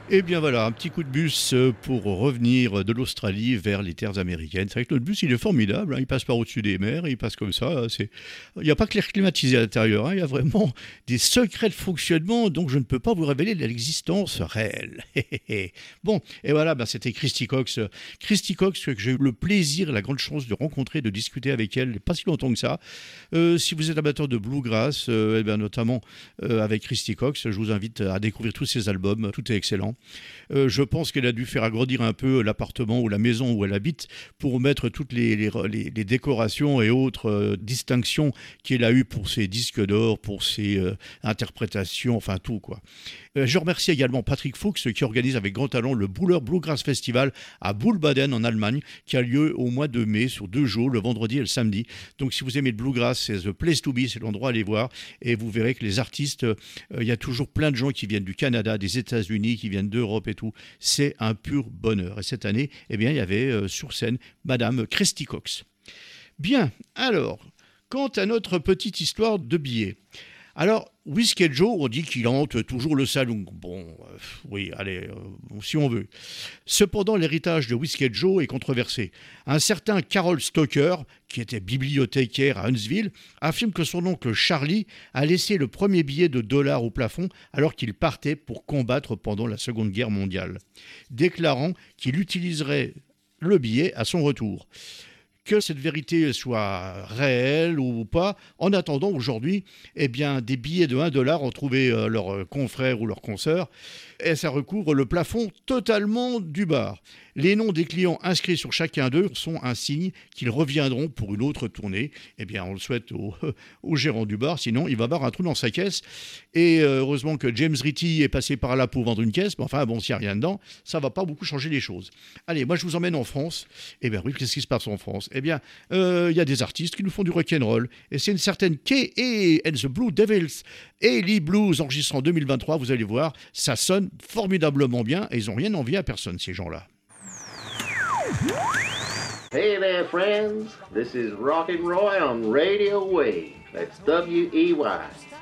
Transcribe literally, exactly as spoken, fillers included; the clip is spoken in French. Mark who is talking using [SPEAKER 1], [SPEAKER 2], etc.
[SPEAKER 1] Eh bien voilà, un petit coup de bus euh, pour revenir de l'Australie vers les terres américaines. C'est vrai que notre bus, il est formidable, hein, il passe par au-dessus des mers, il passe comme ça. euh, C'est... Il n'y a pas que l'air climatisé à l'intérieur, hein, il y a vraiment des secrets de fonctionnement dont je ne peux pas vous révéler l'existence réelle. Bon, et voilà, ben, c'était Christy Cox. Christy Cox, que j'ai eu le plaisir, la grande chance de rencontrer, de discuter avec elle, il n'y a pas si longtemps que ça. Euh, si vous êtes amateur de bluegrass, euh, eh bien, notamment euh, avec Christy Cox, je vous invite à découvrir tous ses albums, tout est excellent. Euh, je pense qu'elle a dû faire agrandir un peu l'appartement ou la maison où elle habite pour mettre toutes les, les, les- les décorations et autres euh, distinctions qu'elle a eues pour ses disques d'or, pour ses euh, interprétations, enfin tout quoi. Euh, je remercie également Patrick Fuchs qui organise avec grand talent le Buller Bluegrass Festival à Bullbaden en Allemagne qui a lieu au mois de mai sur deux jours, le vendredi et le samedi. Donc si vous aimez le bluegrass, c'est the place to be, c'est l'endroit à aller voir et vous verrez que les artistes, euh, il y a toujours plein de gens qui viennent du Canada, des États-Unis, qui viennent d'Europe et tout. C'est un pur bonheur. Et cette année, eh bien, il y avait euh, sur scène Madame Christy Cox. Bien, alors, quant à notre petite histoire de billets. Alors, Whiskey Joe, on dit qu'il hante toujours le saloon. Bon, euh, oui, allez, euh, si on veut. Cependant, l'héritage de Whiskey Joe est controversé. Un certain Carol Stoker, qui était bibliothécaire à Huntsville, affirme que son oncle Charlie a laissé le premier billet de dollar au plafond alors qu'il partait pour combattre pendant la Seconde Guerre mondiale, déclarant qu'il utiliserait le billet à son retour. Que cette vérité soit réelle ou pas, en attendant aujourd'hui, eh bien, des billets de un dollar ont trouvé euh, leurs euh, confrères ou leurs consoeurs et ça recouvre le plafond totalement du bar. Les noms des clients inscrits sur chacun d'eux sont un signe qu'ils reviendront pour une autre tournée. Eh bien, on le souhaite au, au gérant du bar, sinon il va avoir un trou dans sa caisse. Et euh, heureusement que James Ritty est passé par là pour vendre une caisse, mais enfin, bon, s'il n'y a rien dedans, ça ne va pas beaucoup changer les choses. Allez, moi je vous emmène en France. Eh bien oui, qu'est-ce qui se passe en France? Eh bien, il euh, y a des artistes qui nous font du rock'n'roll. Et c'est une certaine Kay and the Blue Devils et Lee Blues enregistrés en deux mille vingt-trois, vous allez voir, ça sonne formidablement bien et ils n'ont rien envie à personne, ces gens-là.
[SPEAKER 2] Hey there, friends. This is Rockin' Roy on Radio Wave. That's W E Y.